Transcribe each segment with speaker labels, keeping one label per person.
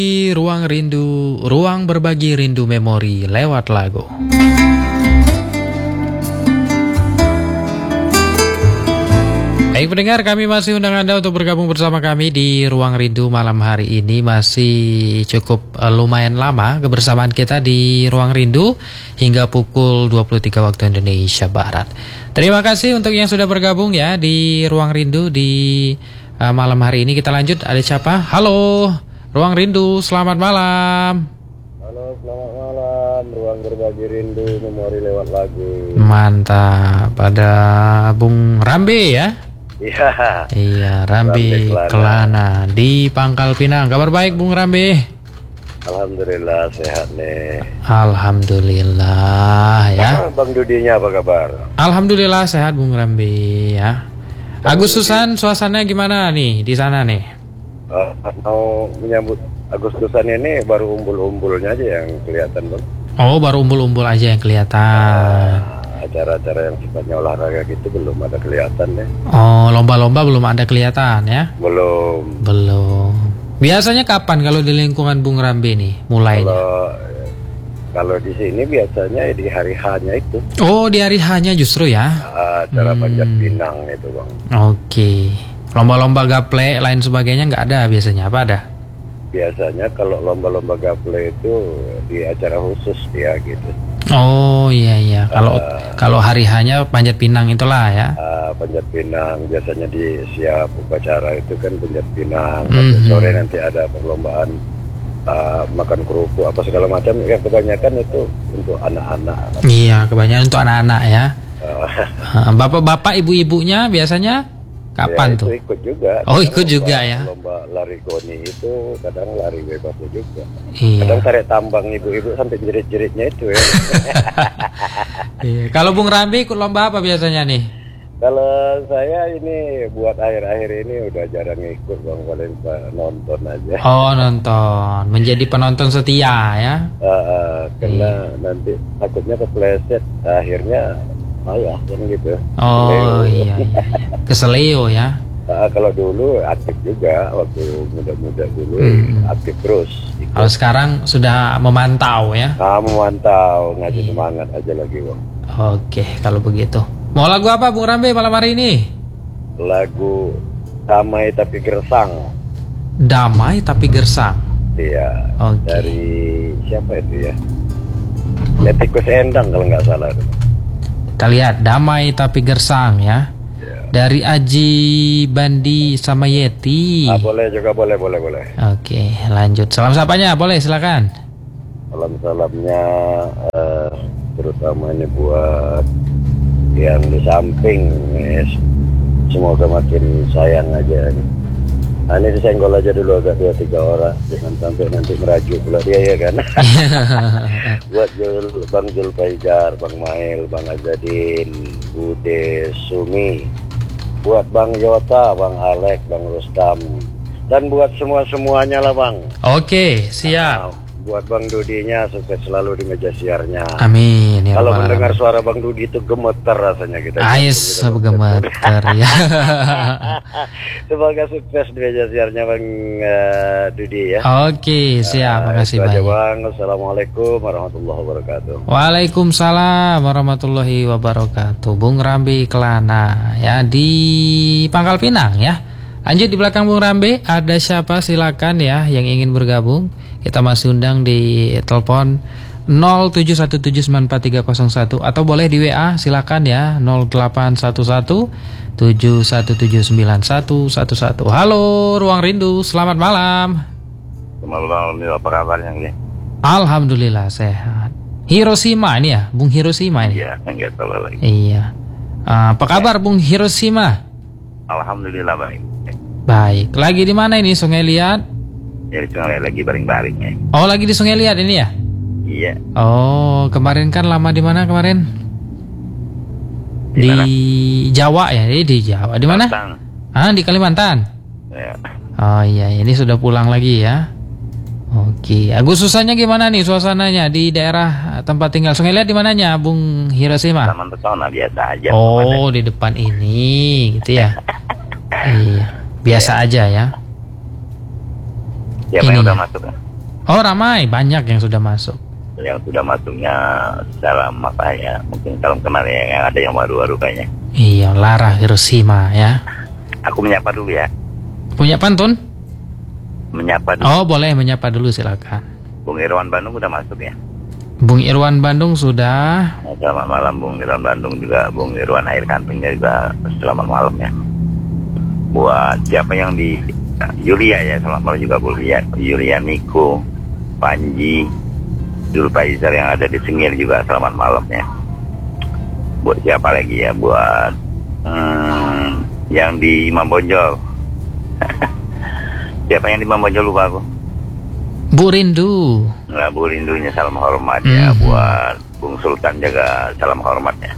Speaker 1: Ruang Rindu, ruang berbagi rindu memori lewat lagu. Baik pendengar, kami masih undang Anda untuk bergabung bersama kami di Ruang Rindu malam hari ini. Masih cukup lumayan lama kebersamaan kita di Ruang Rindu hingga pukul 23 waktu Indonesia Barat. Terima kasih untuk yang sudah bergabung ya di Ruang Rindu di malam hari ini. Kita lanjut, ada siapa? Halo, Ruang Rindu, selamat malam.
Speaker 2: Halo, selamat malam. Ruang berbagi rindu memori lewat lagu.
Speaker 1: Mantap, ada Bung Rambe ya? Iya, Rambe Kelana di Pangkal Pinang. Kabar baik Bung Rambe?
Speaker 2: Alhamdulillah sehat nih.
Speaker 1: Alhamdulillah ya.
Speaker 2: Bang Dudinya apa kabar?
Speaker 1: Alhamdulillah sehat Bung Rambe ya. Agustusan suasananya gimana nih di sana nih?
Speaker 2: Mau menyambut Agustusan ini baru umbul-umbulnya aja yang kelihatan Bang.
Speaker 1: Oh, baru umbul-umbul aja yang kelihatan.
Speaker 2: Acara-acara yang sifatnya olahraga gitu belum ada kelihatan deh.
Speaker 1: Oh, lomba-lomba belum ada kelihatan ya?
Speaker 2: Belum.
Speaker 1: Biasanya kapan kalau di lingkungan Bung Rambe nih mulainya?
Speaker 2: Kalau di sini biasanya di hari H-nya itu.
Speaker 1: Oh, di hari H-nya justru ya?
Speaker 2: Acara Panjat Pinang itu Bang.
Speaker 1: Oke. Lomba-lomba gaple lain sebagainya nggak ada biasanya, apa ada?
Speaker 2: Biasanya kalau lomba-lomba gaple itu di acara khusus dia gitu.
Speaker 1: Oh iya. Kalau hari H-nya Panjat Pinang itulah ya.
Speaker 2: Panjat Pinang biasanya di siap upacara itu kan Panjat Pinang. Sore nanti ada perlombaan makan kerupuk apa segala macam. Ya kebanyakan itu untuk anak-anak.
Speaker 1: Iya, kebanyakan untuk anak-anak ya. Bapak-bapak, ibu-ibunya biasanya kapan
Speaker 2: ya,
Speaker 1: tuh?
Speaker 2: Ikut juga.
Speaker 1: Oh, ikut juga ya.
Speaker 2: Lomba lari goni itu kadang lari bebasnya juga.
Speaker 1: Iya.
Speaker 2: Kadang tarik tambang ibu-ibu sampai jerit-jeritnya itu ya.
Speaker 1: Iya. Kalau Bung Rambe ikut lomba apa biasanya nih?
Speaker 2: Kalau saya ini buat akhir-akhir ini udah jarang ikut Bang, paling nonton aja.
Speaker 1: Oh, nonton. Menjadi penonton setia ya.
Speaker 2: Karena nanti takutnya kepleset akhirnya ayah kan gitu.
Speaker 1: Oh iya. Keseleo ya.
Speaker 2: Kalau dulu aktif juga waktu muda-muda dulu aktif terus.
Speaker 1: Kalau sekarang sudah memantau ya.
Speaker 2: Memantau, ngasih semangat aja lagi Bang.
Speaker 1: Oke, kalau begitu. Mau lagu apa Bung Rambe malam hari ini?
Speaker 2: Lagu Damai Tapi Gersang.
Speaker 1: Damai Tapi Gersang.
Speaker 2: Iya.
Speaker 1: Oke.
Speaker 2: Dari siapa itu ya? Letikus Endang kalau nggak salah.
Speaker 1: Kita lihat Damai Tapi Gersang ya. Dari Aji Bandi sama Yeti.
Speaker 2: Boleh juga, boleh.
Speaker 1: Oke, lanjut. Salam sapanya, boleh silakan.
Speaker 2: Salamnya terutama ini buat yang di samping, semoga makin sayang aja. Ini disenggol aja dulu agak 2-3 orang, jangan sampai nanti merajuk pula dia ya kan. Buat Bang Julpaijar, Bang Mail, Bang Azadin, Bude Sumi, buat Bang Yota, Bang Alek, Bang Rustam, dan buat semuanya lah Bang.
Speaker 1: Oke, siap.
Speaker 2: Buat Bang Dudinya sukses selalu di meja siarnya.
Speaker 1: Amin. Ya
Speaker 2: kalau mendengar suara Bang Dudi itu gemeter rasanya kita.
Speaker 1: Ais gemeter ya.
Speaker 2: Semoga sukses di meja siarnya Bang Dudi ya.
Speaker 1: Oke, siap. Makasih banyak
Speaker 2: Bang. Assalamualaikum warahmatullahi wabarakatuh.
Speaker 1: Waalaikumsalam warahmatullahi wabarakatuh. Bung Rambe Kelana ya di Pangkal Pinang ya. Lanjut di belakang Bung Rambe, ada siapa silakan ya yang ingin bergabung. Kita masih undang di telepon 0717943301 atau boleh di WA silakan ya 081171791111. Halo Ruang Rindu, selamat malam.
Speaker 2: Selamat malam, apa kabarnya nih?
Speaker 1: Alhamdulillah sehat. Hiroshima ini ya, Bung Hiroshima ini.
Speaker 2: Iya, enggak tahu lagi.
Speaker 1: Iya. Apa kabar Bung Hiroshima?
Speaker 2: Alhamdulillah baik.
Speaker 1: Baik. Lagi di mana ini Sungai Liat?
Speaker 2: Ya, Sungai lagi baring-baring ya.
Speaker 1: Oh, lagi di Sungai Liat ini ya?
Speaker 2: Iya.
Speaker 1: Oh, kemarin kan lama di mana kemarin? Di Jawa ya, di Jawa. Di mana? Di Kalimantan.
Speaker 2: Ya.
Speaker 1: Oh iya, ini sudah pulang lagi ya. Oke, Agustusannya gimana nih suasananya di daerah tempat tinggal Sungai Liat di mananya, Bung Hiroshima?
Speaker 2: Taman Pesona biasa aja.
Speaker 1: Oh, di depan ini gitu ya. Iya, biasa aja ya.
Speaker 2: Siapa yang udah masuk ya?
Speaker 1: Oh ramai, banyak yang sudah masuk.
Speaker 3: Yang sudah masuknya salam apa ya, mungkin salam kemarin yang ada yang baru-baru kayaknya.
Speaker 1: Iya, Lara Hiroshima ya.
Speaker 3: Aku menyapa dulu ya.
Speaker 1: Punya pantun?
Speaker 3: Menyapa dulu.
Speaker 1: Oh boleh, menyapa dulu silakan.
Speaker 3: Bung Irwan Bandung udah masuk ya.
Speaker 1: Bung Irwan Bandung sudah.
Speaker 3: Selamat malam Bung Irwan Bandung juga. Bung Irwan Air Kantingnya juga selamat malam ya. Buat siapa yang di Yulia ya, selamat malam juga Bu Yulia, Niko, Panji, Zulfaizar yang ada di Sengir juga selamat malam ya. Buat siapa lagi ya, buat yang di Imam Bonjol. Siapa yang di Imam Bonjol lupa aku.
Speaker 1: Bu Rindu.
Speaker 3: Nah, Bu Rindunya salam hormat ya. Buat Bung Sultan juga salam hormat ya.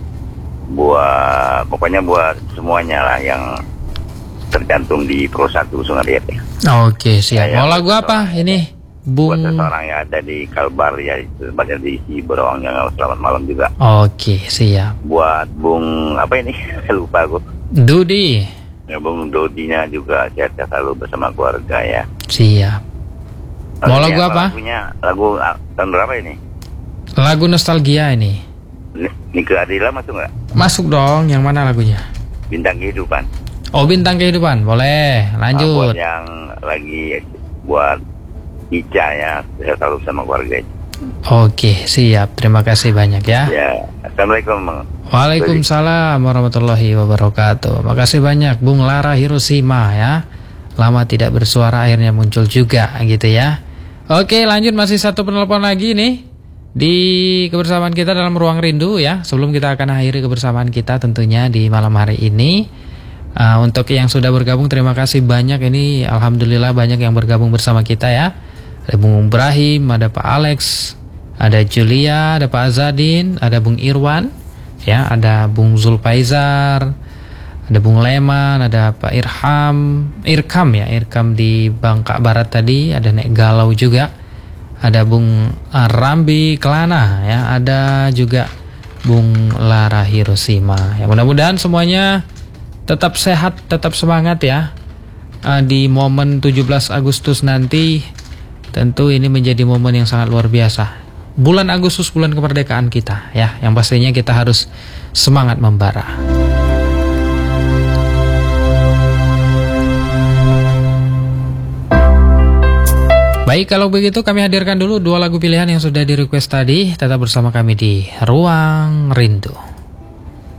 Speaker 3: Pokoknya buat semuanya lah yang tergantung di Pro 1 Sungariat ya.
Speaker 1: Oke siap. Mau lagu apa ini?
Speaker 3: Buat
Speaker 1: Bung.
Speaker 3: seseorang yang ada di Kalbar ya, banyak di Ciberong yang selamat malam juga.
Speaker 1: Oke siap.
Speaker 3: Buat Bung apa ini? Lupa aku.
Speaker 1: Dudi.
Speaker 3: Ya, Bung Dodinya juga sehat-sehat selalu bersama keluarga ya.
Speaker 1: Siap. Mau lagu apa?
Speaker 3: Lagu tahun berapa ini?
Speaker 1: Lagu nostalgia ini.
Speaker 3: Nike Adila masuk nggak?
Speaker 1: Masuk dong. Yang mana lagunya?
Speaker 3: Bintang Kehidupan.
Speaker 1: Oh Bintang Kehidupan. Boleh. Lanjut.
Speaker 3: Buat yang lagi buat Ica ya, sehat selalu bersama keluarga.
Speaker 1: Oke siap. Terima kasih banyak ya.
Speaker 3: Ya, assalamualaikum.
Speaker 1: Waalaikumsalam warahmatullahi wabarakatuh. Makasih banyak Bung Lara Hiroshima ya. Lama tidak bersuara akhirnya muncul juga gitu ya. Oke lanjut, masih satu penelpon lagi nih di kebersamaan kita dalam Ruang Rindu ya. Sebelum kita akan akhiri kebersamaan kita tentunya di malam hari ini, untuk yang sudah bergabung terima kasih banyak. Ini alhamdulillah banyak yang bergabung bersama kita ya. Ada Bung Ibrahim, ada Pak Alex, ada Julia, ada Pak Azadin, ada Bung Irwan ya, ada Bung Zulfaizar, ada Bung Leman, ada Pak Irkam di Bangka Barat tadi, ada Nek Galau juga, ada Bung Rambi Kelana ya, ada juga Bung Lara Hiroshima ya. Mudah-mudahan semuanya tetap sehat, tetap semangat ya. Di momen 17 Agustus nanti tentu ini menjadi momen yang sangat luar biasa. Bulan Agustus, bulan kemerdekaan kita ya, yang pastinya kita harus semangat membara. Baik, kalau begitu kami hadirkan dulu dua lagu pilihan yang sudah di request tadi. Tetap bersama kami di Ruang Rindu.